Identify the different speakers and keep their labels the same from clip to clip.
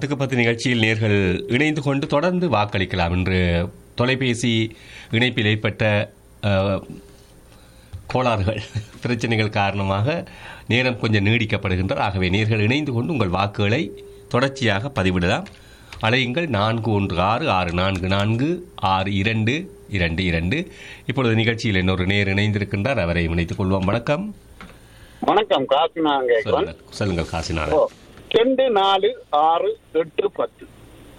Speaker 1: 10க்கு 10 நிகழ்ச்சியில் நேர்கள் இணைந்து கொண்டு தொடர்ந்து வாக்களிக்கலாம். என்று தொலைபேசி இணைப்பில் ஏற்பட்ட கோளாறுகள் பிரச்சனைகள் காரணமாக நேரம் கொஞ்சம் நீடிக்கப்படுகின்றது. ஆகவே நேர்கள் இணைந்து கொண்டு உங்கள் வாக்குகளை தொடர்ச்சியாக பதிவிடலாம். அலையுங்கள் 4166446222. இப்பொழுது நிகழ்ச்சியில் இன்னொரு நேர் இணைந்திருக்கின்றார். அவரை இணைத்துக் கொள்வோம். வணக்கம்.
Speaker 2: வணக்கம், காசிநாதன்.
Speaker 1: சொல்லுங்கள் காசிநாதன்.
Speaker 2: 2 4 6 8 10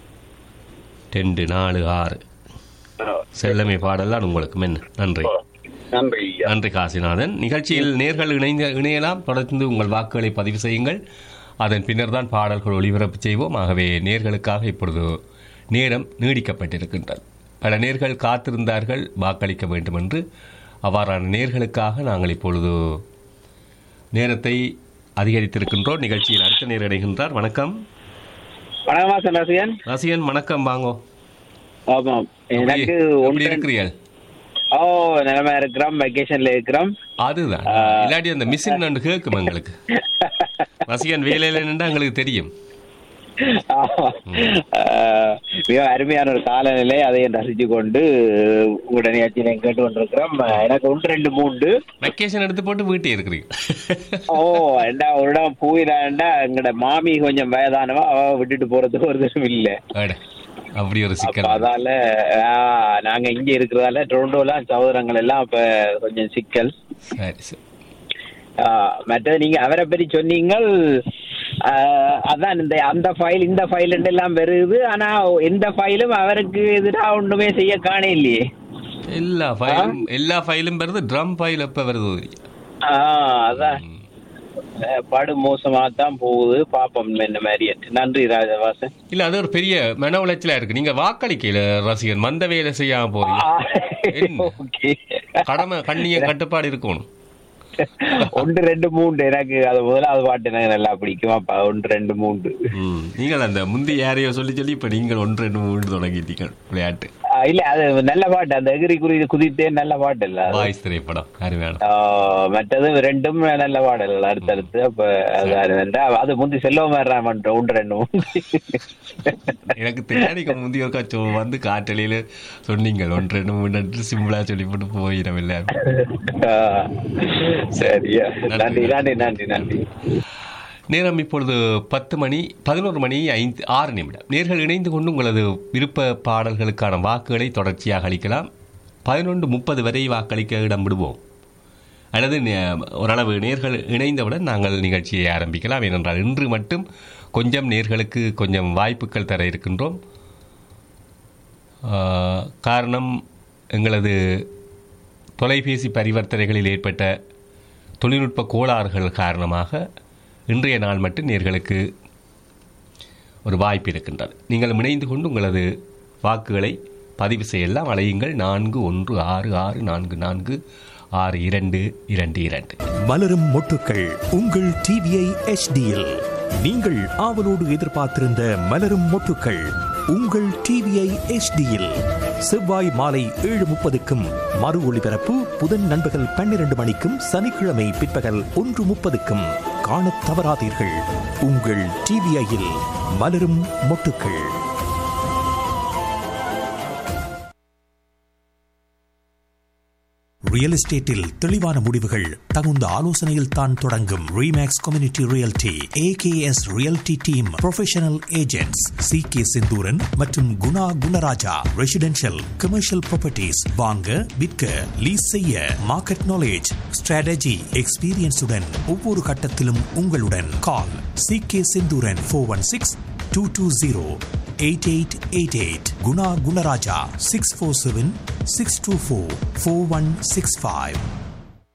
Speaker 1: 2 4 6 செல்லமை பாடலாம் உங்களுக்கு. நன்றி நன்றி காசிநாதன். நிகழ்ச்சியில் நேர்கள் இணையலாம். தொடர்ந்து உங்கள் வாக்குகளை பதிவு செய்யுங்கள். அதன் பின்னர் தான் பாடல்கள் ஒளிபரப்பு செய்வோம். ஆகவே நேர்களுக்காக இப்பொழுது நேரம் நீடிக்கப்பட்டிருக்கின்றது. பல நேர்கள் காத்திருந்தார்கள் வாக்களிக்க வேண்டும் என்று. அவ்வாறான நேர்களுக்காக நாங்கள் இப்பொழுது நேரத்தை அதிகரித்திருக்கின்றோம். நிகழ்ச்சியில் அடுத்த நேர் அடைகின்றார். வணக்கம்.
Speaker 2: வணக்கம் ரசிகன்.
Speaker 1: ரசிகன் வணக்கம். வாங்கோ.
Speaker 2: ஆமாம், எனக்கு
Speaker 1: இருக்கிறீர்கள்?
Speaker 2: நிலைமை இருக்கிறோம், வெக்கேஷன்ல இருக்கிறோம்.
Speaker 1: அதுதான் இல்லாட்டி அந்த மிஷின் கேட்கும் எங்களுக்கு. ரசிகன் வேலையில நின்று எங்களுக்கு தெரியும்.
Speaker 2: மிக அருமையான ஒரு காலநிலை, அதையும் ரசிச்சு கொண்டு உடனே கேட்டு கொண்டிருக்கிறோம். எனக்கு 1 2 3
Speaker 1: வெக்கேஷன் எடுத்து போட்டு வீட்டே இருக்கிறீங்க.
Speaker 2: ஏண்டா ஒரு இடம் போயிடாண்டா எங்கட மாமி கொஞ்சம் வயதானவா, அவ விட்டுட்டு போறதுக்கு ஒரு தரம் இல்ல.
Speaker 1: அப்படி ஒரு சிக்கல்.
Speaker 2: அதால நாங்க இங்க இருக்கிறதால டொரண்டோல சகோதரங்கள் எல்லாம் இப்ப கொஞ்சம் சிக்கல். மற்றது நீங்க அவரை பற்றி சொன்னீங்க. அதான் அந்த ஃபைல் இந்த ஃபைல் எல்லாம் வருது. ஆனா எந்த ஃபைலும் அவருக்கு எதிராக ஒண்ணுமே செய்ய காண இல்லையே.
Speaker 1: எல்லா ஃபைலும் வருது. ட்ரம் ஃபைல் எப்ப வருது?
Speaker 2: அதான் படு மோசமா தான் போகுது. பாப்போம் என்ன மாதிரி. நன்றி ராஜவாசன்.
Speaker 1: இல்ல, அது ஒரு பெரிய மன உளைச்சலா இருக்கு. நீங்க வாக்களிக்கல ரசிகன், மந்த வேலை செய்யாம போறீங்க. கடமை கண்ணிய கட்டுப்பாடு இருக்கணும்.
Speaker 2: 1 2 3 எனக்கு அது முதலாவது பாட்டு எனக்கு நல்லா பிடிக்கும். அப்ப 1 2 3
Speaker 1: நீங்கள் அந்த முந்தி யாரையோ சொல்லி இப்ப நீங்கள் 1 2 3 தொடங்கிட்டீங்க விளையாட்டு.
Speaker 2: இல்ல, அது நல்ல பாட்டு. அந்த எகிரி குதித்தே நல்ல பாட்டு இல்ல,
Speaker 1: வாய்ஸ் திரைப்படம் அருமையான.
Speaker 2: மற்றது 2ம் நல்ல பாடல் அடுத்தடுத்து. அப்ப அது முந்தி செல்வம் 1 2
Speaker 1: எனக்கு தெரியாத முந்தி ஒரு காட்சி வந்து காட்டலியில சொன்னீங்க 1 2 3 சிம்பிளா சொல்லி போட்டு போயிடும் எல்லாரும்.
Speaker 2: சரியா, நன்றி நன்றி நன்றி நன்றி.
Speaker 1: நேரம் இப்பொழுது 11 மணி 6 நிமிடம். நேர்கள் இணைந்து கொண்டு உங்களது விருப்ப பாடல்களுக்கான வாக்குகளை தொடர்ச்சியாக அளிக்கலாம். 11:30 வரை வாக்களிக்க இடம் விடுவோம். அல்லது ஓரளவு நேர்கள் இணைந்தவுடன் நாங்கள் நிகழ்ச்சியை ஆரம்பிக்கலாம். ஏனென்றால் இன்று மட்டும் கொஞ்சம் நேர்களுக்கு கொஞ்சம் வாய்ப்புகள் தர இருக்கின்றோம். காரணம், எங்களது தொலைபேசி பரிவர்த்தனைகளில் ஏற்பட்ட தொழில்நுட்ப கோளாறுகள் காரணமாக இன்றைய நாள் மட்டும் நேர்களுக்கு ஒரு வாய்ப்பு இருக்கின்றது. நீங்கள் இணைந்து கொண்டு உங்களது வாக்குகளை பதிவு செய்யலாம். அழையுங்கள் 4166446222.
Speaker 3: மலரும் மொட்டுக்கள் உங்கள் டிவிஐ HDயில் நீங்கள் ஆவலோடு எதிர்பார்த்திருந்த மலரும் மொட்டுக்கள் உங்கள் டிவிஐ HDயில் செவ்வாய் மாலை 7:30க்கும் மறு ஒளிபரப்பு புதன் நண்பகல் 12 மணிக்கும் சனிக்கிழமை பிற்பகல் 1:30க்கும் காணத் தவறாதீர்கள். உங்கள் டிவிஐயில் மலரும் மொட்டுக்கள். ரியல் எஸ்டேட்டில் தெளிவான முடிவுகள் தகுந்த ஆலோசனையில் தான் தொடங்கும். Remakes community realty AKS realty team professional agents CK Senthuran மற்றும் Guna Gunaraja. Residential commercial properties வாங்க விற்க லீஸ் செய்ய மார்க்கெட் நாலேஜ் ஸ்ட்ராட்டஜி எக்ஸ்பீரியன்ஸுடன் ஒவ்வொரு கட்டத்திலும் உங்களுடன். கால் CK செந்தூரன் 416-220-8888. குணா குணராஜா 647-624-4165.